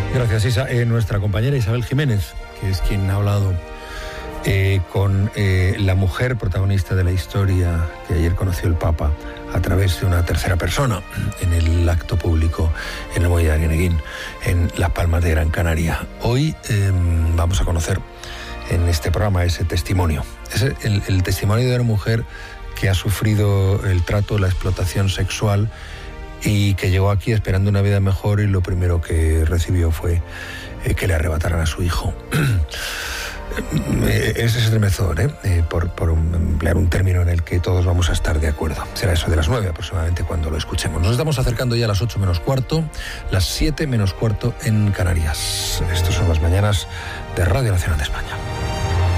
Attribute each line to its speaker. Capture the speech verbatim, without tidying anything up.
Speaker 1: Gracias, Isa. Eh, nuestra compañera Isabel Jiménez, que es quien ha hablado eh, con eh, la mujer protagonista de la historia que ayer conoció el Papa a través de una tercera persona en el acto público en el Muelle de Arguineguín, en Las Palmas de Gran Canaria. Hoy eh, vamos a conocer en este programa ese testimonio. Es el, el testimonio de una mujer que ha sufrido el trato, la explotación sexual y que llegó aquí esperando una vida mejor, y lo primero que recibió fue eh, que le arrebataran a su hijo. Es estremecedor, ¿eh? Eh, por, por emplear un término en el que todos vamos a estar de acuerdo. Será eso de las nueve aproximadamente cuando lo escuchemos. Nos estamos acercando ya a las ocho menos cuarto, las siete menos cuarto en Canarias. Estas son las mañanas de Radio Nacional de España.